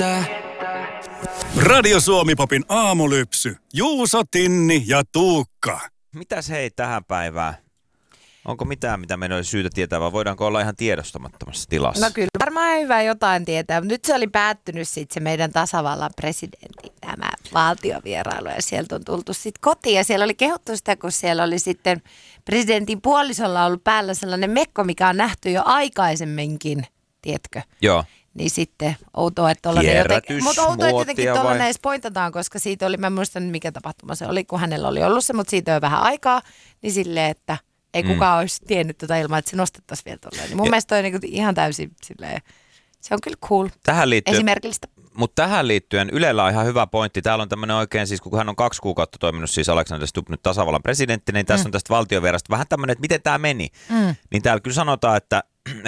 Radio Suomi-popin aamulypsy. Juuso, Tinni ja Tuukka. Mitäs hei tähän päivään? Onko mitään, mitä meidän olisi syytä tietää, vai voidaanko olla ihan tiedostamattomassa tilassa? No kyllä, varmaan hyvä jotain tietää. Nyt se oli päättynyt sitten se meidän tasavallan presidentin tämä valtiovierailu, ja sieltä on tultu sitten kotiin. Ja siellä oli kehuttu sitä, kun siellä oli sitten presidentin puolisolla ollut päällä sellainen mekko, mikä on nähty jo aikaisemminkin, tiedätkö? Joo. Niin sitten outoa, että tollainen jotenkin, mutta outoa, että jotenkin tollainen edes pointataan, koska siitä oli, mä en muista mikä tapahtuma se oli, kun hänellä oli ollut se, mutta siitä on vähän aikaa, niin silleen, että ei kukaan olisi tiennyt tota ilman, että se nostettaisiin vielä tolleen. Niin mun mielestä toi niinku ihan täysin silleen, se on kyllä cool, tähän liittyen, esimerkillistä. Mutta tähän liittyen Ylellä on ihan hyvä pointti. Täällä on tämmöinen oikein, siis kun hän on 2 kuukautta toiminut siis Alexander Stubb nyt tasavallan presidentti, niin tässä on tästä valtiovierasta vähän tämmöinen, että miten tämä meni. Niin täällä kyllä sanotaan, että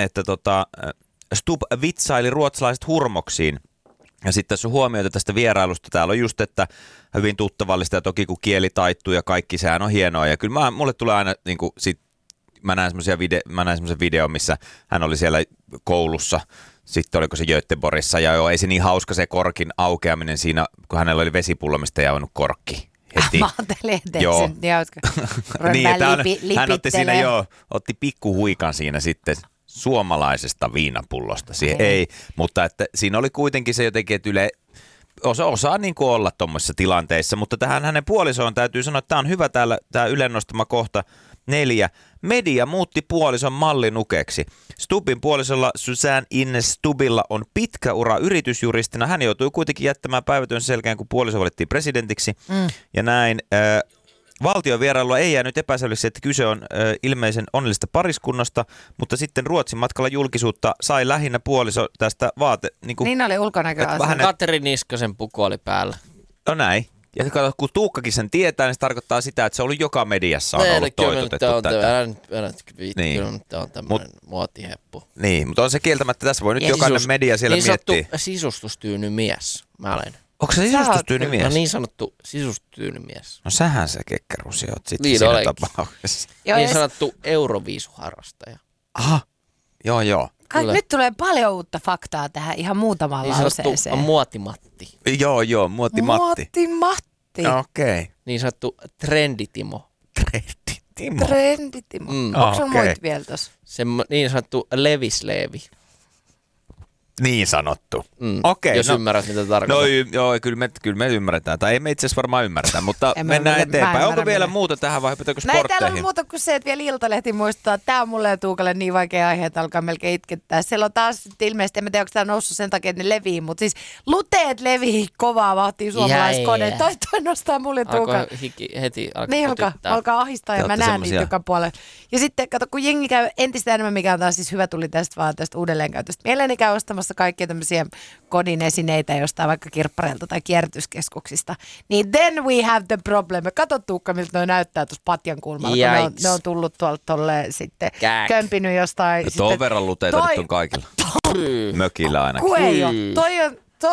Stubb vitsaili ruotsalaiset hurmoksiin. Ja sitten tässä on huomioita tästä vierailusta. Täällä on just, että hyvin tuttavallista ja toki kun kieli taittuu ja kaikki, sehän on hienoa. Ja kyllä mulle tulee aina, niin kuin, mä näin semmoisen videon, missä hän oli siellä koulussa. Sitten oliko se Göteborgissa ja joo, ei se niin hauska se korkin aukeaminen siinä, kun hänellä oli vesipullo, mistä ei avannut korkki. Heti. Mä ajattelin, että joo. se niin hauska. Niin, hän otti siinä otti pikkuhuikan siinä sitten suomalaisesta viinapullosta. Siihen ei, mutta että siinä oli kuitenkin se jotenkin, että osaa niin kuin olla tuommoisissa tilanteissa, mutta tähän hänen puolisoon täytyy sanoa, että tämä on hyvä täällä, tämä Ylen nostama kohta 4. Media muutti puolison mallinukeksi. Stubbin puolisolla Susanne Ines Stubbilla on pitkä ura yritysjuristina. Hän joutui kuitenkin jättämään päivätyönsä selkeän, kun puoliso valittiin presidentiksi. Ja näin valtiovierailulla ei jäänyt epäselväksi, että kyse on ilmeisen onnellista pariskunnasta, mutta sitten Ruotsin matkalla julkisuutta sai lähinnä puoliso tästä Niin oli ulkonäköasia. Katri Niskasen puku oli päällä. No näin. Ja kun Tuukkakin sen tietää, niin se tarkoittaa sitä, että se oli joka mediassa on ollut toitotettu tätä. Kyllä tämä on tämmöinen muotiheppu. Niin, mutta on se kieltämättä, tässä voi nyt jokainen media siellä miettiä. Niin sanottu sisustustyyny mies, mä olen. Onko se sisustustyyny mies? No niin sanottu sisustustyyny mies. No sähän se kekkerusi oot sitten niin siinä tapauksessa. Niin sanottu euroviisuharrastaja. Aha, joo. Nyt tulee paljon uutta faktaa tähän ihan muutamaan niin lauseeseen. Sanottu muotimatti. Joo, muotimatti. Okei. Niin sanottu trenditimo. Trenditimo. Onko sun muut vielä tossa? Niin sanottu levisleevi. Niin sanottu. Okei. Jos ymmärrät, mitä tarkoittaa. No joo, kyllä me ymmärretään. Tai ei me itse asiassa varmaan ymmärretä, mutta mennään eteenpäin. Onko vielä muuta tähän vai hypätäänkö sportteihin? Ei täällä on muuta kuin se, että vielä Iltalehti muistaa. Tämä on mulle ja Tuukalle niin vaikea aihe, että alkaa melkein itkettää. Siellä on taas ilmeisesti, en tiedä, onko tämä noussut sen takia, että ne levii, mutta siis luteet levii kovaa vauhtia suomalaiskoneet. Toi nostaa mulle ja Tuukalle. Heti niin alkaa ahistaa ja mä näen niitä joka puolella. Ja sitten kato, kun jengi käy entistä enemmän, mikä on taas siis hyvä tuli tästä vaan tästä uudelleenkäytöstä. Mieleeni käy ostamassa kaikkia tämmöisiä kodin esineitä jostain vaikka kirppareilta tai kierrätyskeskuksista. Niin then we have the problem. Kato Tuukka, miltä noi näyttää tuossa patjan kulmalla. Ne on tullut tuolta tolleen sitten kömpinyt jostain. Tuon verran luteita nyt on kaikilla. Mökillä ainakin. Kun ei ole.